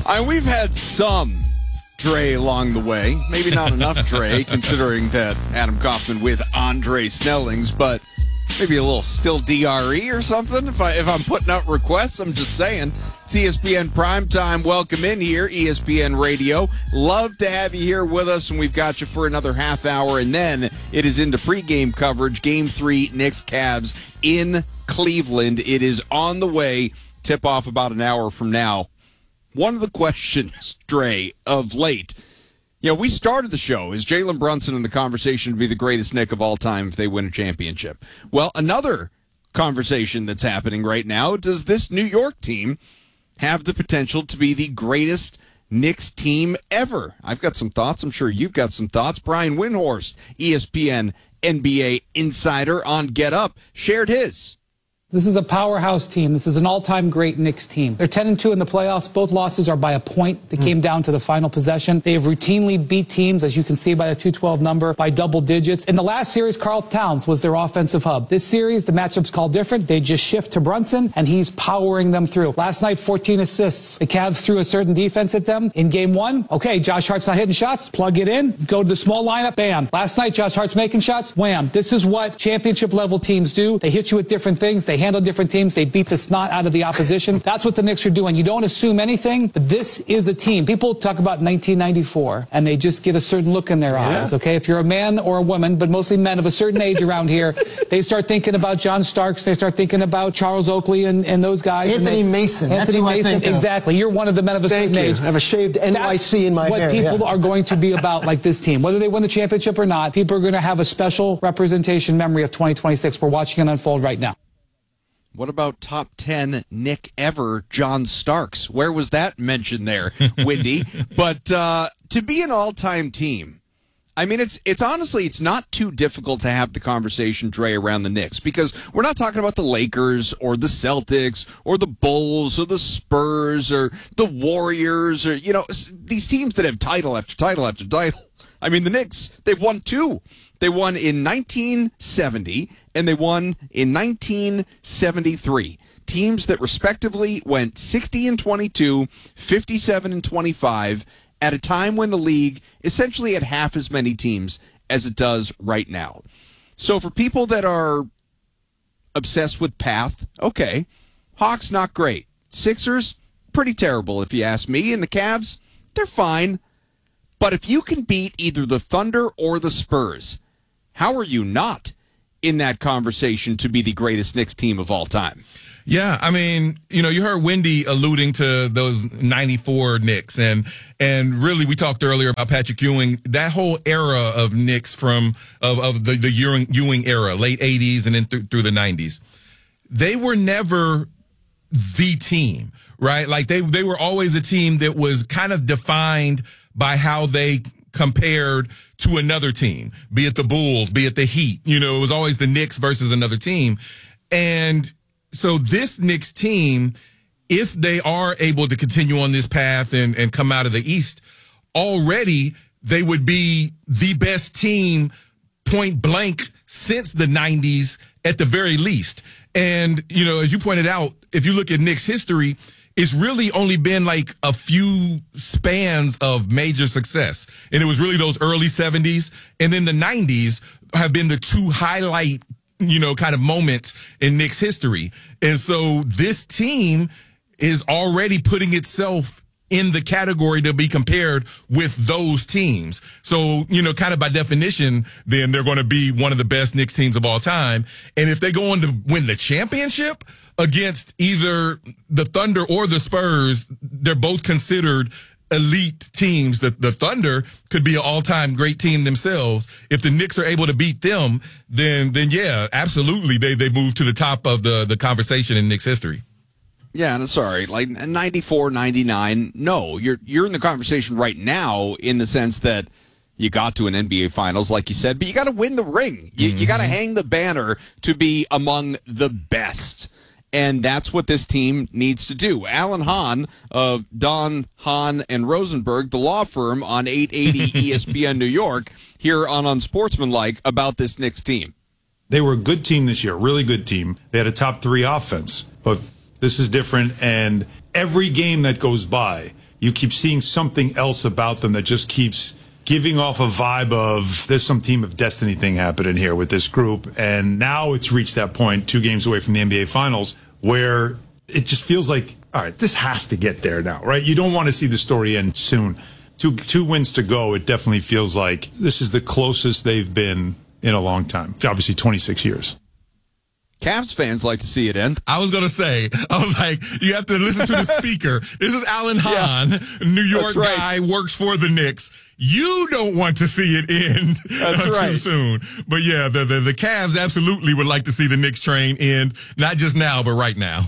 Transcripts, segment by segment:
We've had some Dre along the way. Maybe not enough Dre, considering that Adam Kaufman with Andre Snellings, but maybe a little still DRE or something. If I'm putting out requests, I'm just saying. It's ESPN Primetime. Welcome in here, ESPN Radio. Love to have you here with us, and we've got you for another half hour, and then it is into pregame coverage. Game 3, Knicks Cavs in Cleveland. It is on the way. Tip off about an hour from now. One of the questions, Dre, of late, we started the show. Is Jalen Brunson in the conversation to be the greatest Knick of all time if they win a championship? Well, another conversation that's happening right now, does this New York team have the potential to be the greatest Knicks team ever? I've got some thoughts. I'm sure you've got some thoughts. Brian Windhorst, ESPN NBA insider on Get Up, shared his. This is a powerhouse team. This is an all-time great Knicks team. They're 10-2 in the playoffs. Both losses are by a point. They came down to the final possession. They have routinely beat teams, as you can see by the 212 number, by double digits. In the last series, Karl Towns was their offensive hub. This series, the matchup's called different. They just shift to Brunson, and he's powering them through. Last night, 14 assists. The Cavs threw a certain defense at them. In game 1, okay, Josh Hart's not hitting shots. Plug it in. Go to the small lineup. Bam. Last night, Josh Hart's making shots. Wham. This is what championship-level teams do. They hit you with different things. They handle different teams. They beat the snot out of the opposition. That's what the Knicks are doing. You don't assume anything, but this is a team. People talk about 1994, and they just get a certain look in their eyes, okay? If you're a man or a woman, but mostly men of a certain age around here, they start thinking about John Starks. They start thinking about Charles Oakley and those guys. Anthony Mason. Anthony Mason, exactly. You're one of the men of a certain age. I have a shaved NYC in my hair. What people are going to be about, like this team. Whether they win the championship or not, people are going to have a special representation memory of 2026. We're watching it unfold right now. What about top 10 Knick ever, John Starks? Where was that mentioned there, Windy? But to be an all-time team, I mean, it's honestly, it's not too difficult to have the conversation, Dre, around the Knicks, because we're not talking about the Lakers or the Celtics or the Bulls or the Spurs or the Warriors or, these teams that have title after title after title. I mean, the Knicks, they've won 2. They won in 1970, and they won in 1973. Teams that respectively went 60-22, 57-25, at a time when the league essentially had half as many teams as it does right now. So for people that are obsessed with path, okay, Hawks not great. Sixers, pretty terrible if you ask me. And the Cavs, they're fine. But if you can beat either the Thunder or the Spurs, how are you not in that conversation to be the greatest Knicks team of all time? Yeah, I mean, you heard Wendy alluding to those 94 Knicks, and really we talked earlier about Patrick Ewing, that whole era of Knicks from the Ewing era, late 80s and then through the 90s. They were never the team, right? Like they were always a team that was kind of defined by how they compared to another team, be it the Bulls, be it the Heat. It was always the Knicks versus another team. And so this Knicks team, if they are able to continue on this path and come out of the East, already they would be the best team point blank since the 90s at the very least. And, as you pointed out, if you look at Knicks history, it's really only been like a few spans of major success. And it was really those early 70s. And then the 90s have been the two highlight, kind of moments in Knicks history. And so this team is already putting itself in the category to be compared with those teams. So, kind of by definition, then they're going to be one of the best Knicks teams of all time. And if they go on to win the championship against either the Thunder or the Spurs, they're both considered elite teams. The Thunder could be an all-time great team themselves. If the Knicks are able to beat them, then yeah, absolutely, they move to the top of the conversation in Knicks history. Yeah, and sorry, like 94, 99, no, you're in the conversation right now in the sense that you got to an NBA Finals, like you said, but you got to win the ring. You got to hang the banner to be among the best. And that's what this team needs to do. Alan Hahn of Don, Hahn, and Rosenberg, the law firm on 880 ESPN New York, here on Unsportsmanlike about this Knicks team. They were a good team this year, really good team. They had a top 3 offense, but this is different. And every game that goes by, you keep seeing something else about them that just keeps giving off a vibe of there's some team of destiny thing happening here with this group. And now it's reached that point, 2 games away from the NBA Finals, where it just feels like, all right, this has to get there now, right? You don't want to see the story end soon. Two wins to go. It definitely feels like this is the closest they've been in a long time. Obviously, 26 years. Cavs fans like to see it end. I was going to say, I was like, you have to listen to the speaker. This is Alan Hahn, New York guy, works for the Knicks. You don't want to see it end too soon. But yeah, the Cavs absolutely would like to see the Knicks train end, not just now, but right now.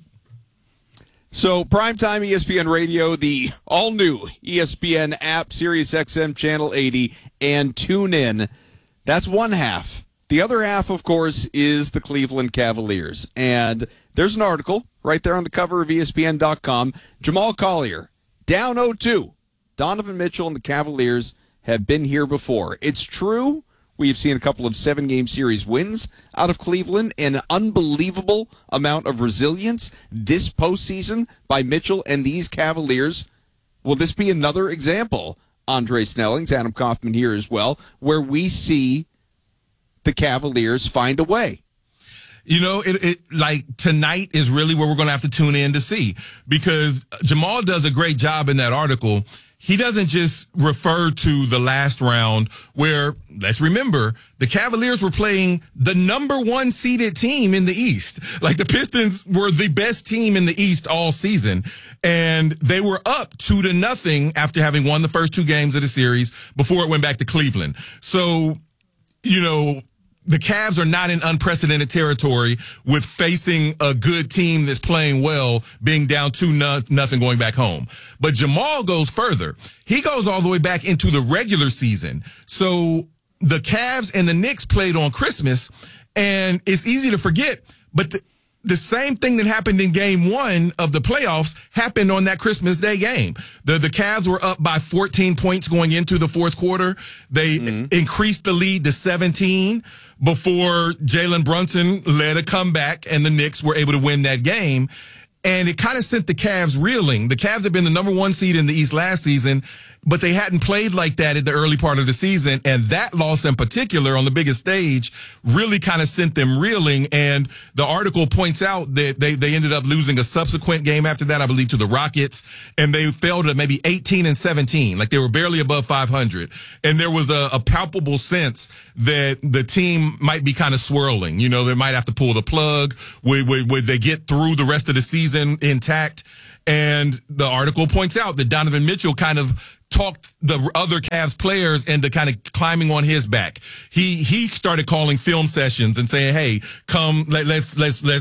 So, primetime ESPN Radio, the all-new ESPN app, SiriusXM Channel 80, and TuneIn. That's one half. The other half, of course, is the Cleveland Cavaliers. And there's an article right there on the cover of ESPN.com. Jamal Collier, down 0-2. Donovan Mitchell and the Cavaliers have been here before. It's true. We've seen a couple of 7-game series wins out of Cleveland, an unbelievable amount of resilience this postseason by Mitchell and these Cavaliers. Will this be another example, Andre Snellings, Adam Kaufman here as well, where we see the Cavaliers find a way? You know, it like tonight is really where we're going to have to tune in to see, because Jamal does a great job in that article. He doesn't just refer to the last round where, let's remember, the Cavaliers were playing the number 1 seeded team in the East. Like, the Pistons were the best team in the East all season, and they were up 2-0 after having won the first 2 games of the series before it went back to Cleveland. So, you know, the Cavs are not in unprecedented territory with facing a good team that's playing well, being down 2-0 going back home. But Jamal goes further. He goes all the way back into the regular season. So the Cavs and the Knicks played on Christmas, and it's easy to forget, but the same thing that happened in game 1 of the playoffs happened on that Christmas Day game. The Cavs were up by 14 points going into the fourth quarter. They increased the lead to 17 before Jalen Brunson led a comeback, and the Knicks were able to win that game. And it kind of sent the Cavs reeling. The Cavs had been the number 1 seed in the East last season, but they hadn't played like that in the early part of the season. And that loss in particular on the biggest stage really kind of sent them reeling. And the article points out that they ended up losing a subsequent game after that, I believe, to the Rockets. And they fell to maybe 18-17. Like, they were barely above 500. And there was a palpable sense that the team might be kind of swirling. You know, they might have to pull the plug. Would they get through the rest of the season intact? And the article points out that Donovan Mitchell kind of talked the other Cavs players into kind of climbing on his back. He started calling film sessions and saying, "Hey, come, let's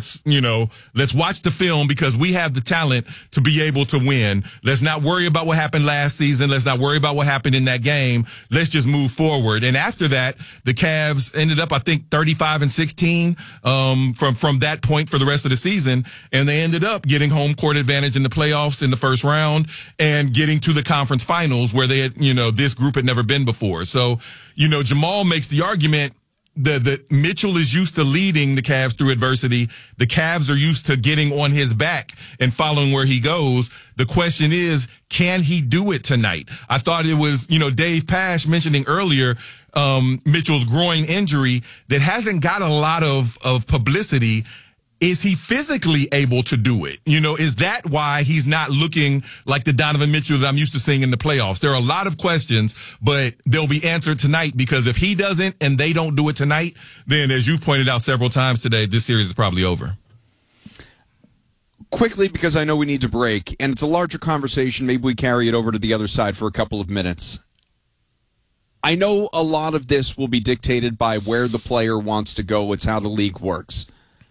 watch the film, because we have the talent to be able to win. Let's not worry about what happened last season. Let's not worry about what happened in that game. Let's just move forward." And after that, the Cavs ended up, I think, 35-16 from that point for the rest of the season, and they ended up getting home court advantage in the playoffs in the first round and getting to the conference finals, where they had, this group had never been before. So, Jamal makes the argument that Mitchell is used to leading the Cavs through adversity. The Cavs are used to getting on his back and following where he goes. The question is, can he do it tonight? I thought it was, Dave Pasch mentioning earlier, Mitchell's groin injury that hasn't got a lot of publicity. Is he physically able to do it? Is that why he's not looking like the Donovan Mitchell that I'm used to seeing in the playoffs? There are a lot of questions, but they'll be answered tonight, because if he doesn't and they don't do it tonight, then, as you've pointed out several times today, this series is probably over. Quickly, because I know we need to break, and it's a larger conversation. Maybe we carry it over to the other side for a couple of minutes. I know a lot of this will be dictated by where the player wants to go. It's how the league works.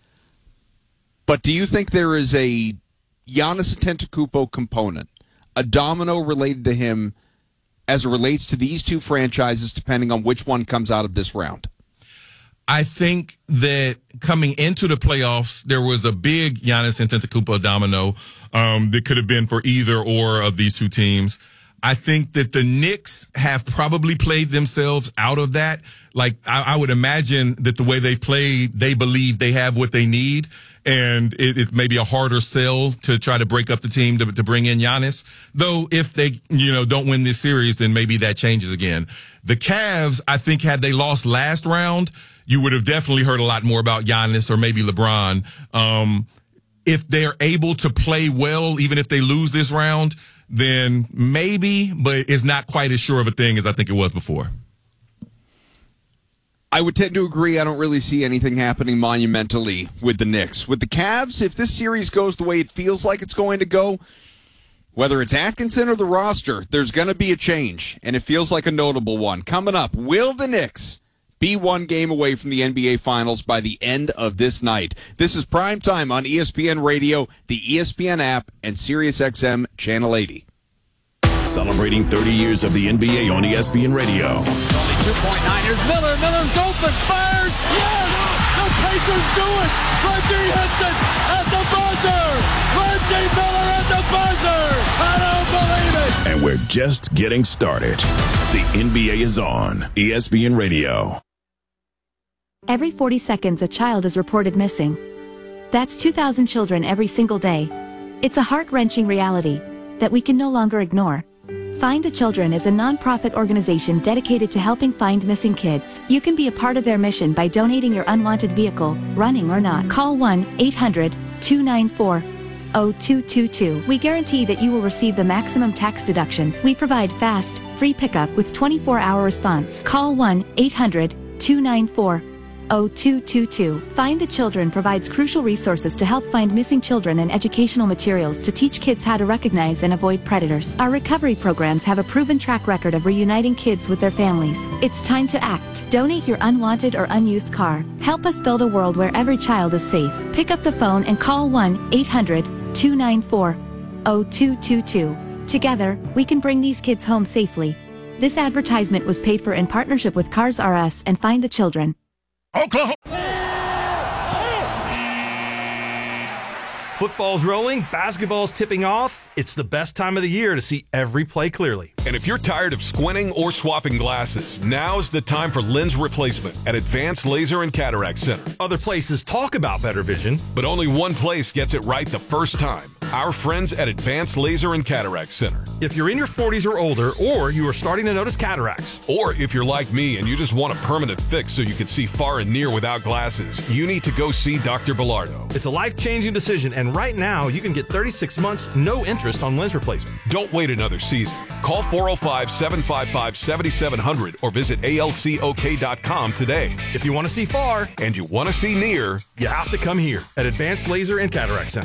But do you think there is a Giannis Antetokounmpo component, a domino related to him as it relates to these two franchises, depending on which one comes out of this round? I think that coming into the playoffs, there was a big Giannis Antetokounmpo domino that could have been for either or of these two teams. I think that the Knicks have probably played themselves out of that. Like, I would imagine that the way they've played, they believe they have what they need. And it's maybe a harder sell to try to break up the team to bring in Giannis. Though if they, don't win this series, then maybe that changes again. The Cavs, I think, had they lost last round, you would have definitely heard a lot more about Giannis or maybe LeBron. If they're able to play well, even if they lose this round, then maybe, but it's not quite as sure of a thing as I think it was before. I would tend to agree. I don't really see anything happening monumentally with the Knicks. With the Cavs, if this series goes the way it feels like it's going to go, whether it's Atkinson or the roster, there's going to be a change, and it feels like a notable one. Coming up, will the Knicks be one game away from the NBA Finals by the end of this night? This is Prime Time on ESPN Radio, the ESPN app, and SiriusXM Channel 80. Celebrating 30 years of the NBA on ESPN Radio. Only 2.9. Here's Miller. Miller's open. Fires. Yes! The Pacers do it. Reggie Henson at the buzzer. Reggie Miller at the buzzer. I don't believe it. And we're just getting started. The NBA is on ESPN Radio. Every 40 seconds, a child is reported missing. That's 2,000 children every single day. It's a heart-wrenching reality that we can no longer ignore. Find the Children is a non-profit organization dedicated to helping find missing kids. You can be a part of their mission by donating your unwanted vehicle, running or not. Call 1-800-294-0222. We guarantee that you will receive the maximum tax deduction. We provide fast, free pickup with 24-hour response. Call 1-800-294-0222. Find the Children provides crucial resources to help find missing children and educational materials to teach kids how to recognize and avoid predators. Our recovery programs have a proven track record of reuniting kids with their families. It's time to act. Donate your unwanted or unused car. Help us build a world where every child is safe. Pick up the phone and call 1-800-294-0222. Together, we can bring these kids home safely. This advertisement was paid for in partnership with Cars R Us and Find the Children. Oklahoma. Football's rolling, basketball's tipping off. It's the best time of the year to see every play clearly. And if you're tired of squinting or swapping glasses, now's the time for lens replacement at Advanced Laser and Cataract Center. Other places talk about better vision, but only one place gets it right the first time. Our friends at Advanced Laser and Cataract Center. If you're in your 40s or older, or you are starting to notice cataracts, or if you're like me and you just want a permanent fix so you can see far and near without glasses, you need to go see Dr. Bilardo. It's a life-changing decision, and right now you can get 36 months, no interest on lens replacement. Don't wait another season. Call 405-755-7700 or visit alcok.com today. If you want to see far and you want to see near, you have to come here at Advanced Laser and Cataract Center.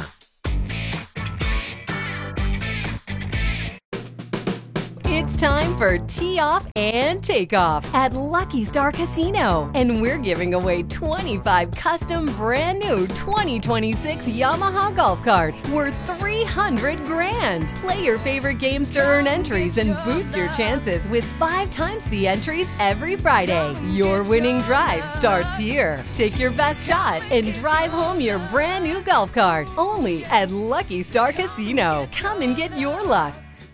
It's time for Tee Off and Takeoff at Lucky Star Casino. And we're giving away 25 custom brand new 2026 Yamaha golf carts worth $300,000. Play your favorite games to earn entries and boost your chances with 5 times the entries every Friday. Your winning drive starts here. Take your best shot and drive home your brand new golf cart. Only at Lucky Star Casino. Come and get your luck.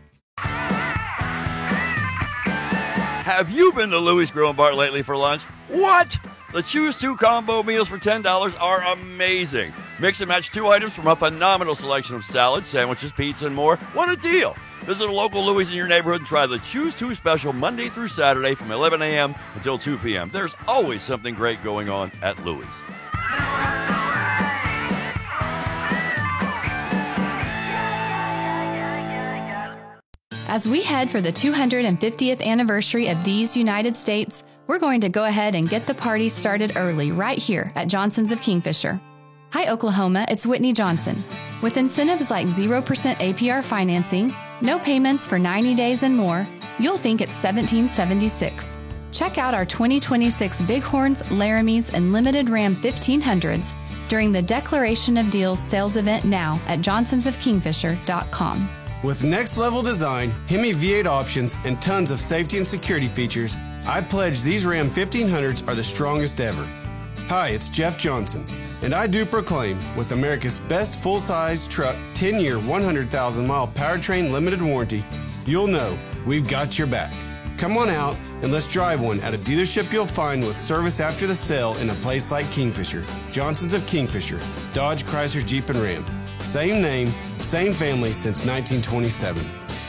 Have you been to Louis Grill and Bar lately for lunch? What? The Choose 2 combo meals for $10 are amazing. Mix and match 2 items from a phenomenal selection of salads, sandwiches, pizza, and more. What a deal! Visit a local Louis in your neighborhood and try the Choose 2 special Monday through Saturday from 11 a.m. until 2 p.m. There's always something great going on at Louis. As we head for the 250th anniversary of these United States, we're going to go ahead and get the party started early right here at Johnson's of Kingfisher. Hi, Oklahoma, it's Whitney Johnson. With incentives like 0% APR financing, no payments for 90 days and more, you'll think it's 1776. Check out our 2026 Bighorns, Laramies, and Limited Ram 1500s during the Declaration of Deals sales event now at johnsonsofkingfisher.com. With next-level design, Hemi V8 options, and tons of safety and security features, I pledge these Ram 1500s are the strongest ever. Hi, it's Jeff Johnson, and I do proclaim, with America's best full-size truck, 10-year, 100,000-mile powertrain limited warranty, you'll know we've got your back. Come on out and let's drive one at a dealership you'll find with service after the sale in a place like Kingfisher. Johnson's of Kingfisher, Dodge, Chrysler, Jeep, and Ram. Same name, same family since 1927.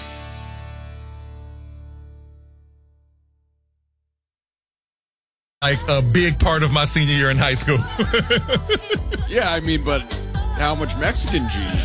Like a big part of my senior year in high school. Yeah, I mean, but how much Mexican do you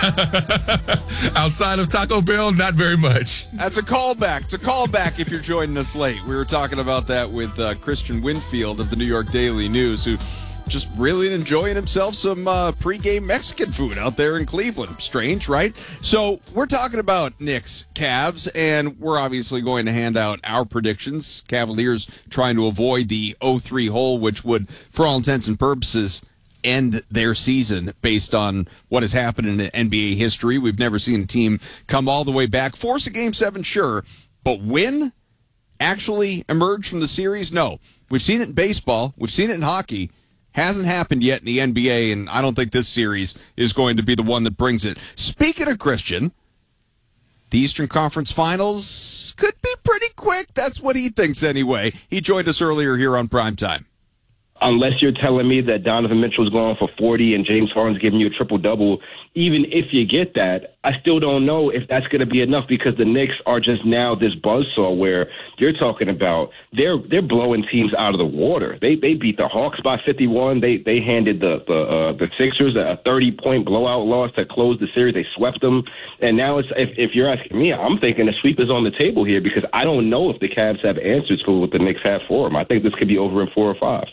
eat? Outside of Taco Bell, not very much. That's a callback. It's a callback if you're joining us late. We were talking about that with Christian Winfield of the New York Daily News, who just really enjoying himself some pregame Mexican food out there in Cleveland. Strange, right? So we're talking about Knicks, Cavs, and we're obviously going to hand out our predictions. Cavaliers trying to avoid the 0-3 hole, which would, for all intents and purposes, end their season based on what has happened in NBA history. We've never seen a team come all the way back. Force a Game 7, sure, but win? Actually emerge from the series? No. We've seen it in baseball. We've seen it in hockey. Hasn't happened yet in the NBA, and I don't think this series is going to be the one that brings it. Speaking of Christian, the Eastern Conference Finals could be pretty quick. That's what he thinks anyway. He joined us earlier here on Primetime. Unless you're telling me that Donovan Mitchell's going for 40 and James Harden's giving you a triple-double, even if you get that, I still don't know if that's going to be enough because the Knicks are just now this buzzsaw where you're talking about they're blowing teams out of the water. They beat the Hawks by 51. They handed the Sixers a 30-point blowout loss to close the series. They swept them. And now it's if you're asking me, I'm thinking a sweep is on the table here because I don't know if the Cavs have answers for what the Knicks have for them. I think this could be over in 4 or 5.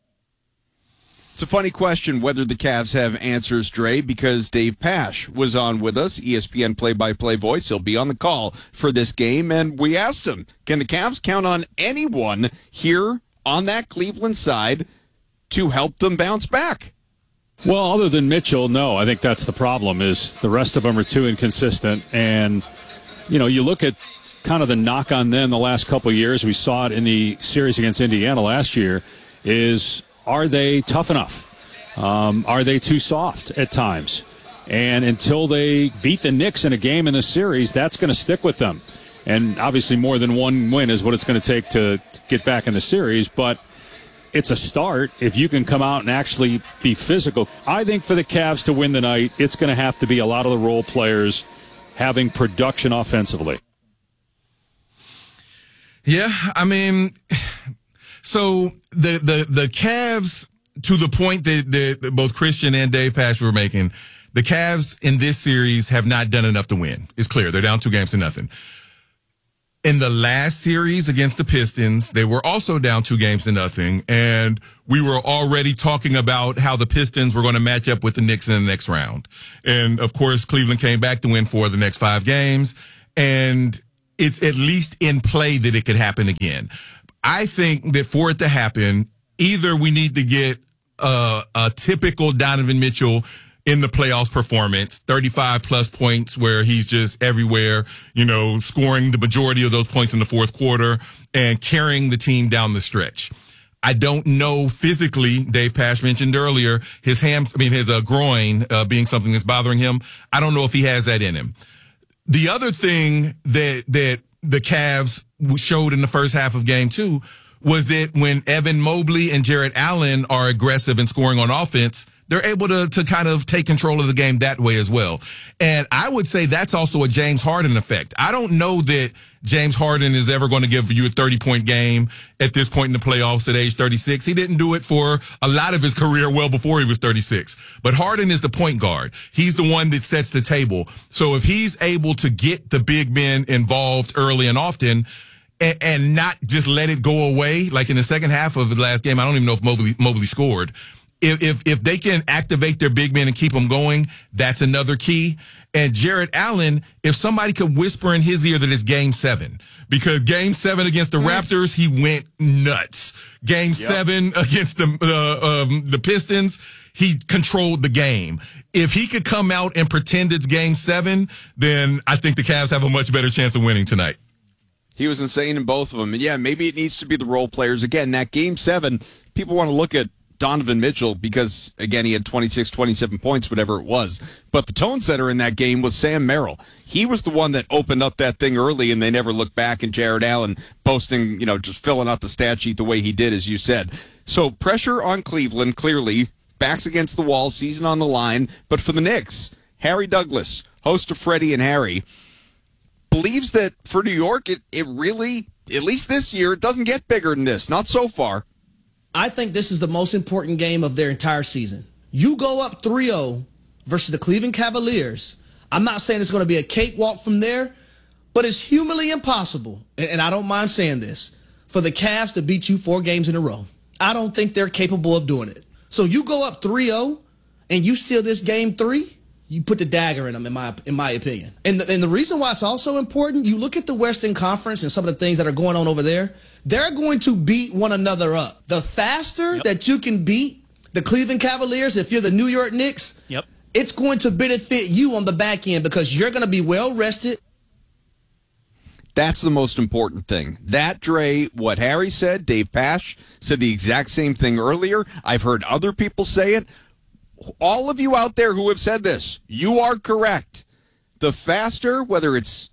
It's a funny question whether the Cavs have answers, Dre, because Dave Pasch was on with us, ESPN play-by-play voice. He'll be on the call for this game, and we asked him, can the Cavs count on anyone here on that Cleveland side to help them bounce back? Well, other than Mitchell, no. I think that's the problem, is the rest of them are too inconsistent. And, you know, you look at kind of the knock on them the last couple of years. We saw it in the series against Indiana last year, is are they tough enough? Are they too soft at times? And until they beat the Knicks in a game in the series, that's going to stick with them. And obviously more than one win is what it's going to take to get back in the series. But it's a start if you can come out and actually be physical. I think for the Cavs to win the night, it's going to have to be a lot of the role players having production offensively. Yeah, I mean, so the Cavs, to the point that both Christian and Dave Pasch were making, the Cavs in this series have not done enough to win. It's clear. They're down 2-0. In the last series against the Pistons, they were also down 2-0, and we were already talking about how the Pistons were going to match up with the Knicks in the next round. And, of course, Cleveland came back to win 4 of the next 5 games, and it's at least in play that it could happen again. I think that for it to happen, either we need to get a typical Donovan Mitchell in the playoffs performance, 35-plus points where he's just everywhere, you know, scoring the majority of those points in the fourth quarter and carrying the team down the stretch. I don't know physically, Dave Pasch mentioned earlier, his groin being something that's bothering him. I don't know if he has that in him. The other thing that the Cavs showed in the first half of game 2 was that when Evan Mobley and Jarrett Allen are aggressive and scoring on offense, they're able to kind of take control of the game that way as well. And I would say that's also a James Harden effect. I don't know that James Harden is ever going to give you a 30-point game at this point in the playoffs at age 36. He didn't do it for a lot of his career well before he was 36. But Harden is the point guard. He's the one that sets the table. So if he's able to get the big men involved early and often and not just let it go away, like in the second half of the last game, I don't even know if Mobley scored. If they can activate their big men and keep them going, that's another key. And Jarrett Allen, if somebody could whisper in his ear that it's game 7, because game 7 against the Raptors, he went nuts. Game 7 against the Pistons, he controlled the game. If he could come out and pretend it's game 7, then I think the Cavs have a much better chance of winning tonight. He was insane in both of them. And yeah, maybe it needs to be the role players. Again, that game 7, people want to look at Donovan Mitchell because, again, he had 26, 27 points, whatever it was. But the tone setter in that game was Sam Merrill. He was the one that opened up that thing early, and they never looked back, and Jared Allen posting, just filling out the stat sheet the way he did, as you said. So pressure on Cleveland, clearly. Backs against the wall, season on the line. But for the Knicks, Harry Douglas, host of Freddie and Harry, believes that for New York, it really, at least this year, it doesn't get bigger than this. Not so far. I think this is the most important game of their entire season. You go up 3-0 versus the Cleveland Cavaliers. I'm not saying it's going to be a cakewalk from there, but it's humanly impossible, and I don't mind saying this, for the Cavs to beat you 4 games in a row. I don't think they're capable of doing it. So you go up 3-0 and you steal this game 3, you put the dagger in them, in my opinion. And the reason why it's also important, you look at the Western Conference and some of the things that are going on over there, they're going to beat one another up. The faster that you can beat the Cleveland Cavaliers, if you're the New York Knicks, it's going to benefit you on the back end because you're going to be well rested. That's the most important thing. That, Dre, what Harry said, Dave Pasch said the exact same thing earlier. I've heard other people say it. All of you out there who have said this, you are correct. The faster, whether it's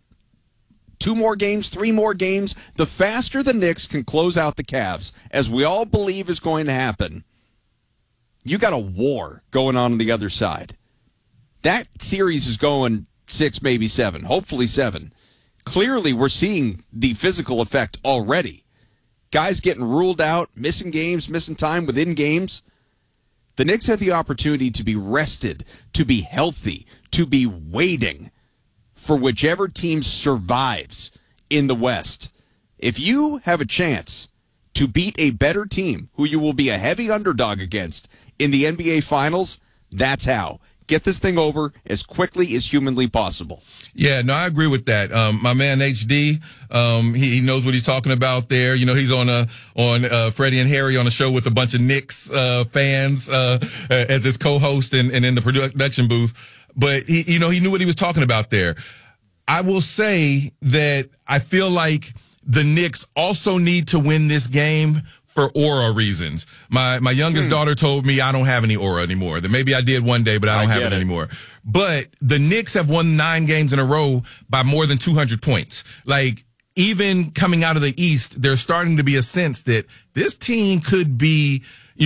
2 more games, 3 more games, the faster the Knicks can close out the Cavs, as we all believe is going to happen, you got a war going on the other side. That series is going 6, maybe 7, hopefully 7. Clearly, we're seeing the physical effect already. Guys getting ruled out, missing games, missing time within games. The Knicks have the opportunity to be rested, to be healthy, to be waiting for whichever team survives in the West. If you have a chance to beat a better team who you will be a heavy underdog against in the NBA Finals, that's how. Get this thing over as quickly as humanly possible. Yeah, no, I agree with that. My man HD, he knows what he's talking about there. He's on Freddie and Harry on a show with a bunch of Knicks fans as his co-host and in the production booth. But he knew what he was talking about there. I will say that I feel like the Knicks also need to win this game for aura reasons. My youngest daughter told me I don't have any aura anymore. That maybe I did one day, but I don't have it anymore. But the Knicks have won 9 games in a row by more than 200 points. Like, even coming out of the East, there's starting to be a sense that this team could be,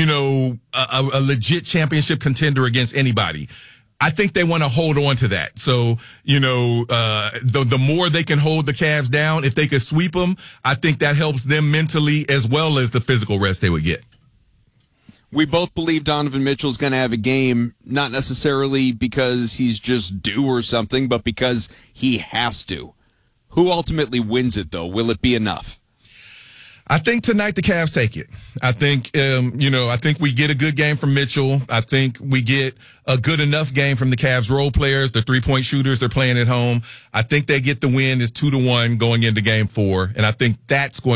a legit championship contender against anybody. I think they want to hold on to that. So, the more they can hold the Cavs down, if they could sweep them, I think that helps them mentally as well as the physical rest they would get. We both believe Donovan Mitchell's going to have a game, not necessarily because he's just due or something, but because he has to. Who ultimately wins it, though? Will it be enough? I think tonight the Cavs take it. I think, I think we get a good game from Mitchell. I think we get a good enough game from the Cavs role players, the 3-point shooters they're playing at home. I think they get the win. It's 2-1 going into game 4. And I think that's going